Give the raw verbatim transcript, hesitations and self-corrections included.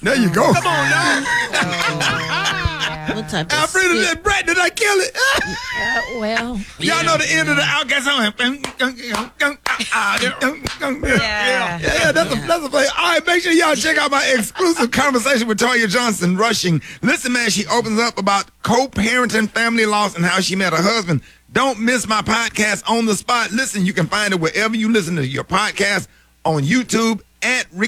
There you go. Come on now. What type of Alfreda, sick- that brat, did I kill it? Uh, well, Y'all know the end of the Outcast song. Yeah, yeah, that's a that's a play. All right, make sure y'all check out my exclusive conversation with Toya Johnson Rushing. Listen, man, she opens up about co-parenting, family loss, and how she met her husband. Don't miss my podcast On the Spot. Listen, you can find it wherever you listen to your podcast, on YouTube at Rick